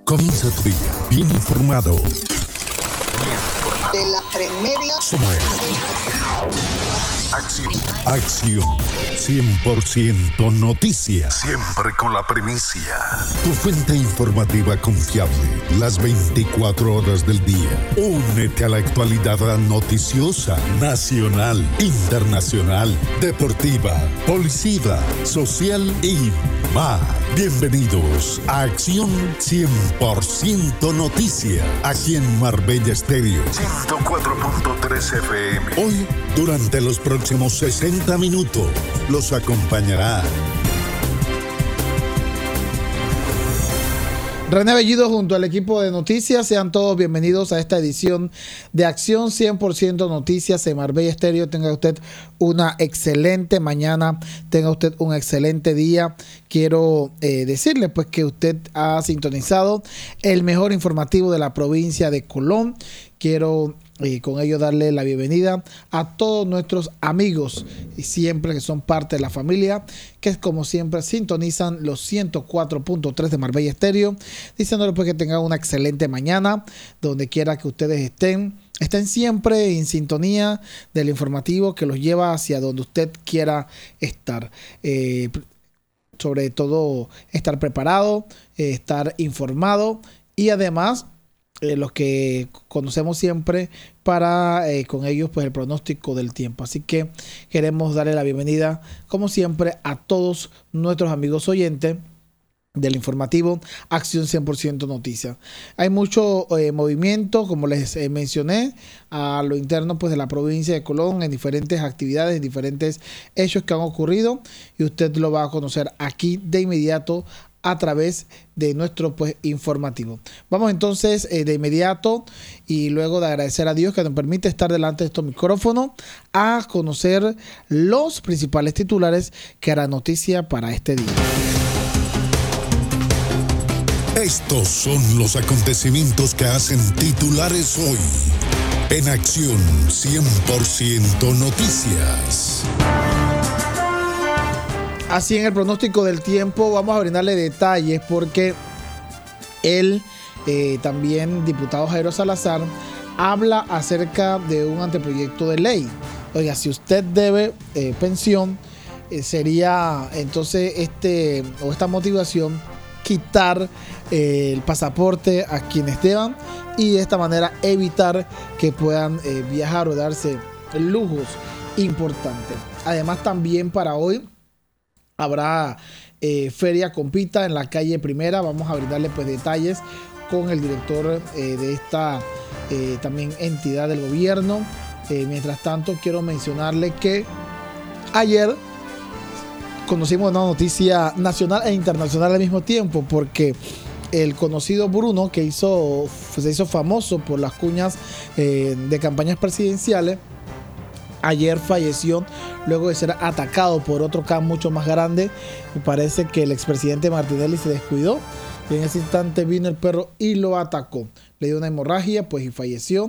Comienza tu día bien informado. De las 3:30. Somos Acción 100% noticias. Siempre con la primicia. Tu fuente informativa confiable. Las 24 horas del día. Únete a la actualidad noticiosa, nacional, internacional, deportiva, policía, social y más. Bienvenidos a Acción 100% Noticias. Aquí en Marbella Estéreo 104.3 FM. Hoy, durante los próximos 60 minutos, los acompañará René Bellido junto al equipo de noticias. Sean todos bienvenidos a esta edición de Acción 100% Noticias en Marbella Estéreo. Tenga usted una excelente mañana, tenga usted un excelente día. Quiero decirle pues que usted ha sintonizado el mejor informativo de la provincia de Colón. Quiero con ello darle la bienvenida a todos nuestros amigos y siempre que son parte de la familia, que como siempre sintonizan los 104.3 de Marbella Estéreo, diciéndoles pues que tengan una excelente mañana donde quiera que ustedes estén. Estén siempre en sintonía del informativo que los lleva hacia donde usted quiera estar. Sobre todo estar preparado, estar informado y además los que conocemos siempre para con ellos pues el pronóstico del tiempo. Así que queremos darle la bienvenida como siempre a todos nuestros amigos oyentes del informativo Acción 100% Noticias. Hay mucho movimiento, como les mencioné, a lo interno pues de la provincia de Colón en diferentes actividades, en diferentes hechos que han ocurrido y usted lo va a conocer aquí de inmediato a través de nuestro pues informativo. Vamos entonces de inmediato y luego de agradecer a Dios que nos permite estar delante de estos micrófonos a conocer los principales titulares que hará noticia para este día. Estos son los acontecimientos que hacen titulares hoy en Acción 100% Noticias. Así en el pronóstico del tiempo vamos a brindarle detalles porque el también diputado Jairo Salazar habla acerca de un anteproyecto de ley. Oiga, si usted debe pensión, sería entonces esta motivación quitar el pasaporte a quienes deban y de esta manera evitar que puedan viajar o darse lujos importantes. Además también para hoy habrá Feria Compita en la calle Primera. Vamos a brindarle pues detalles con el director de esta también entidad del gobierno. Mientras tanto, quiero mencionarle que ayer conocimos una noticia nacional e internacional al mismo tiempo, porque el conocido Bruno, que se hizo famoso por las cuñas de campañas presidenciales, ayer falleció luego de ser atacado por otro can mucho más grande. Me parece que el expresidente Martinelli se descuidó y en ese instante vino el perro y lo atacó. Le dio una hemorragia pues y falleció.